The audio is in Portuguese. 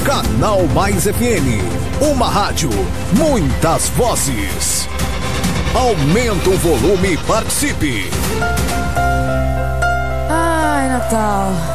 Canal Mais FM, uma rádio, muitas vozes. Aumenta o volume e participe. Ai, Natal.